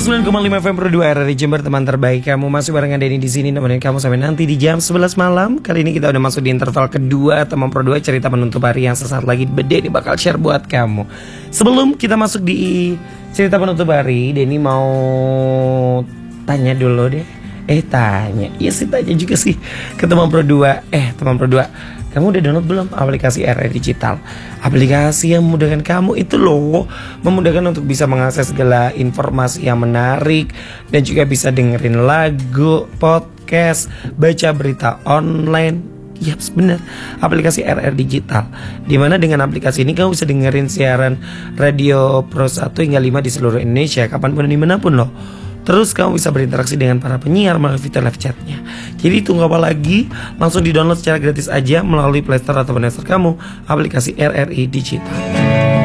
109,5 FM Pro 2 RRI Jember, teman terbaik kamu. Masih barengan Denny di sini nemenin kamu sampai nanti di jam 11 malam. Kali ini kita udah masuk di interval kedua teman Pro 2 cerita penutup hari yang sesaat lagi Denny bakal share buat kamu. Sebelum kita masuk di cerita penutup hari, Denny mau tanya dulu deh. Tanya. Iya sih, tanya juga sih ke teman Pro 2. Teman Pro 2, kamu udah download belum aplikasi RRI Digital? Aplikasi yang memudahkan kamu itu loh, memudahkan untuk bisa mengakses segala informasi yang menarik, dan juga bisa dengerin lagu, podcast, baca berita online. Yaps, bener, aplikasi RRI Digital. Dimana dengan aplikasi ini kamu bisa dengerin siaran radio Pro 1 hingga 5 di seluruh Indonesia, kapanpun dan dimanapun loh. Terus kamu bisa berinteraksi dengan para penyiar melalui fitur live chatnya. Jadi tunggu apa lagi? Langsung di download secara gratis aja melalui Play Store atau App Store kamu aplikasi RRI Digital.